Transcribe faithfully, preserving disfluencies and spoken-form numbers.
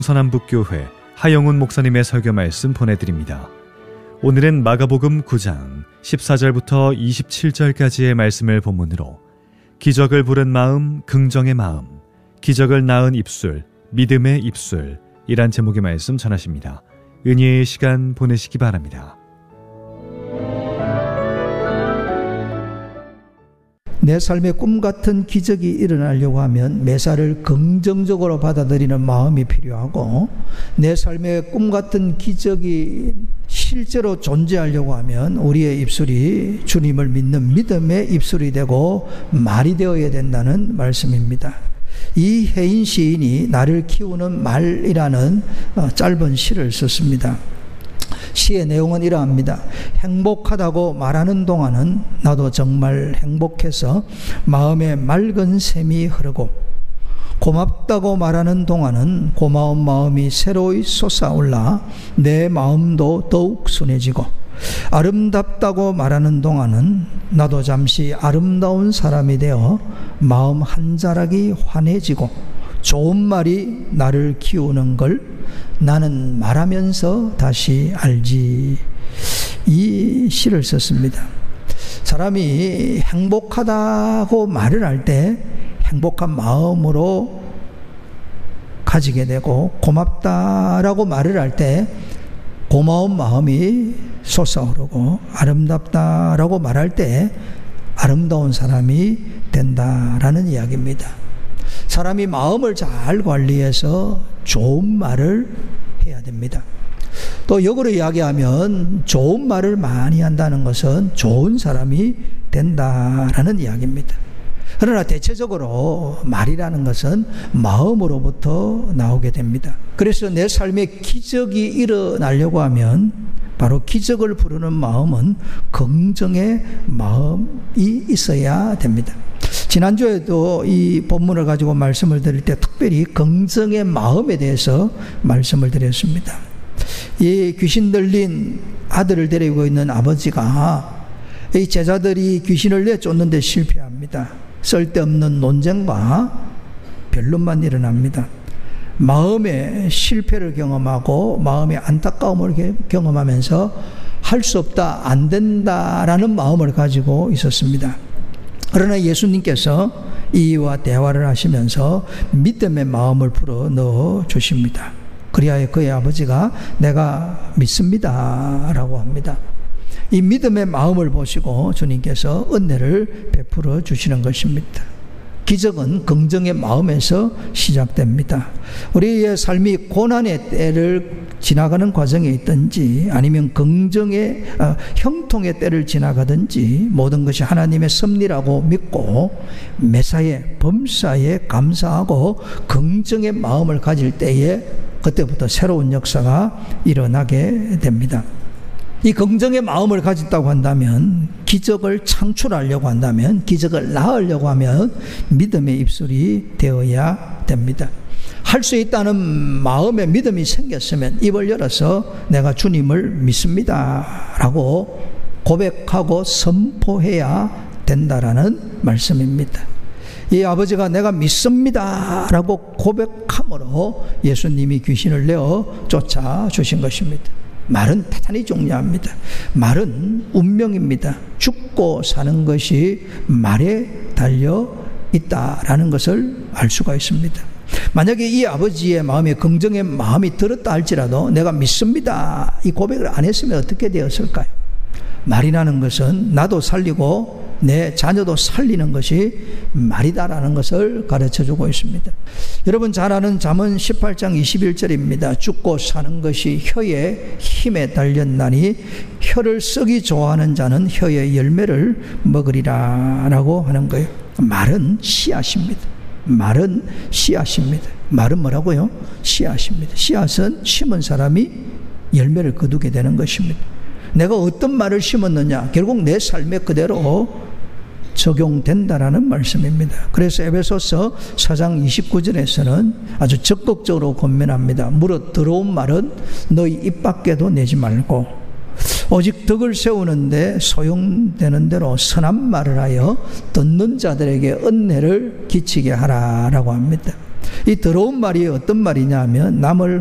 서남북교회 하영훈 목사님의 설교 말씀 보내드립니다. 오늘은 마가복음 구 장 십사 절부터 이십칠 절까지의 말씀을 본문으로 기적을 부른 마음, 긍정의 마음, 기적을 낳은 입술, 믿음의 입술 이란 제목의 말씀 전하십니다. 은혜의 시간 보내시기 바랍니다. 내 삶의 꿈같은 기적이 일어나려고 하면 매사를 긍정적으로 받아들이는 마음이 필요하고, 내 삶의 꿈같은 기적이 실제로 존재하려고 하면 우리의 입술이 주님을 믿는 믿음의 입술이 되고 말이 되어야 된다는 말씀입니다. 이 혜인 시인이 나를 키우는 말이라는 짧은 시를 썼습니다. 시의 내용은 이러합니다. 행복하다고 말하는 동안은 나도 정말 행복해서 마음에 맑은 샘이 흐르고, 고맙다고 말하는 동안은 고마운 마음이 새로이 솟아올라 내 마음도 더욱 순해지고, 아름답다고 말하는 동안은 나도 잠시 아름다운 사람이 되어 마음 한 자락이 환해지고, 좋은 말이 나를 키우는 걸 나는 말하면서 다시 알지. 이 시를 썼습니다. 사람이 행복하다고 말을 할 때 행복한 마음으로 가지게 되고, 고맙다라고 말을 할 때 고마운 마음이 솟아오르고, 아름답다라고 말할 때 아름다운 사람이 된다라는 이야기입니다. 사람이 마음을 잘 관리해서 좋은 말을 해야 됩니다. 또 역으로 이야기하면 좋은 말을 많이 한다는 것은 좋은 사람이 된다라는 이야기입니다. 그러나 대체적으로 말이라는 것은 마음으로부터 나오게 됩니다. 그래서 내 삶에 기적이 일어나려고 하면 바로 기적을 부르는 마음은 긍정의 마음이 있어야 됩니다. 지난주에도 이 본문을 가지고 말씀을 드릴 때 특별히 긍정의 마음에 대해서 말씀을 드렸습니다. 이 귀신 들린 아들을 데리고 있는 아버지가 이 제자들이 귀신을 내쫓는 데 실패합니다. 쓸데없는 논쟁과 변론만 일어납니다. 마음의 실패를 경험하고 마음의 안타까움을 경험하면서 할 수 없다, 안 된다라는 마음을 가지고 있었습니다. 그러나 예수님께서 이와 대화를 하시면서 믿음의 마음을 불어 넣어 주십니다. 그리하여 그의 아버지가 내가 믿습니다 라고 합니다. 이 믿음의 마음을 보시고 주님께서 은혜를 베풀어 주시는 것입니다. 기적은 긍정의 마음에서 시작됩니다. 우리의 삶이 고난의 때를 지나가는 과정에 있든지 아니면 긍정의 어, 형통의 때를 지나가든지 모든 것이 하나님의 섭리라고 믿고 매사에 범사에 감사하고 긍정의 마음을 가질 때에 그때부터 새로운 역사가 일어나게 됩니다. 이 긍정의 마음을 가졌다고 한다면, 기적을 창출하려고 한다면, 기적을 낳으려고 하면 믿음의 입술이 되어야 됩니다. 할 수 있다는 마음의 믿음이 생겼으면 입을 열어서 내가 주님을 믿습니다 라고 고백하고 선포해야 된다라는 말씀입니다. 이 아버지가 내가 믿습니다 라고 고백함으로 예수님이 귀신을 내어 쫓아주신 것입니다. 말은 대단히 중요합니다. 말은 운명입니다. 죽고 사는 것이 말에 달려 있다라는 것을 알 수가 있습니다. 만약에 이 아버지의 마음에 긍정의 마음이 들었다 할지라도 내가 믿습니다 이 고백을 안 했으면 어떻게 되었을까요? 말이라는 것은 나도 살리고 내 자녀도 살리는 것이 말이다라는 것을 가르쳐주고 있습니다. 여러분 잘 아는 잠언 십팔 장 이십일 절입니다. 죽고 사는 것이 혀의 힘에 달렸나니 혀를 쓰기 좋아하는 자는 혀의 열매를 먹으리라 라고 하는 거예요. 말은 씨앗입니다. 말은 씨앗입니다. 말은 뭐라고요? 씨앗입니다. 씨앗은 심은 사람이 열매를 거두게 되는 것입니다. 내가 어떤 말을 심었느냐, 결국 내 삶에 그대로 적용된다라는 말씀입니다. 그래서 에베소서 사 장 이십구 절에서는 아주 적극적으로 권면합니다. 물어 들어온 말은 너희 입 밖에도 내지 말고 오직 덕을 세우는데 소용되는 대로 선한 말을 하여 듣는 자들에게 은혜를 끼치게 하라라고 합니다. 이 더러운 말이 어떤 말이냐 하면 남을